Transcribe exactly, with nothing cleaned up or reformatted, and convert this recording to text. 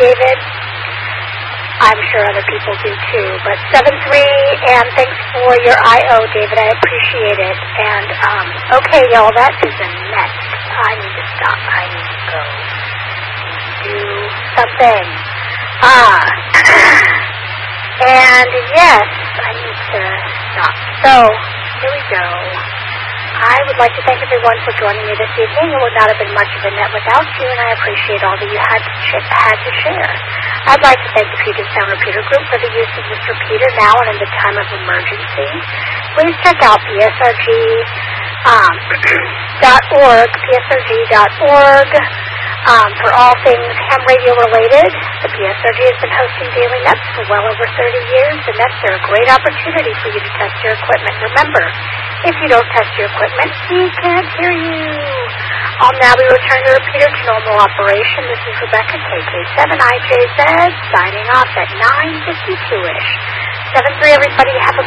David. I'm sure other people do too. But seven three, and thanks for your I O, David. I appreciate it. And, um, okay, y'all, that is a mess. I need to stop. I need to go do something. Ah. And, yes, I need to stop. So, here we go. I would like to thank everyone for joining me this evening. It would not have been much of a net without you, and I appreciate all that you had to, ch- had to share. I'd like to thank the Puget Sound Repeater Group for the use of this repeater now and in the time of emergency. Please check out P S R G dot org, P S R G dot org, um, for all things ham radio related. The P S R G has been hosting daily nets for well over thirty years. The nets are a great opportunity for you to test your equipment. Remember, if you don't test your equipment, we can't hear you. I'll now be returning the repeater to normal operation. This is Rebecca, K K seven I J Z, signing off at nine fifty-two-ish. seven three, everybody. Have a